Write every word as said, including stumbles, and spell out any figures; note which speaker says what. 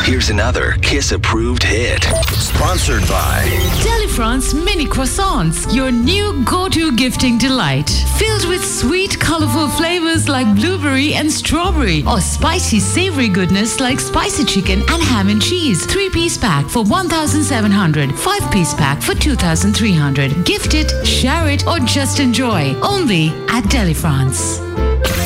Speaker 1: Here's another Kiss-approved hit. Sponsored by
Speaker 2: Delifrance Mini Croissants, your new go-to gifting delight. Filled with sweet, colorful flavors like blueberry and strawberry, or spicy, savory goodness like spicy chicken and ham and cheese. Three-piece pack for one thousand seven hundred, five-piece pack for two thousand three hundred. Gift it, share it, or just enjoy. Only at Delifrance.